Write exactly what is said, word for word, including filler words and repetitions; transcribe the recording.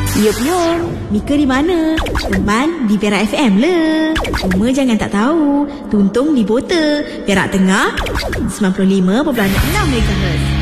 Yup yup, Mika di mana? Teman di Perak F M le. Cuma jangan tak tahu, tuntung di Bota, Perak Tengah, sembilan puluh lima perpuluhan enam megahertz.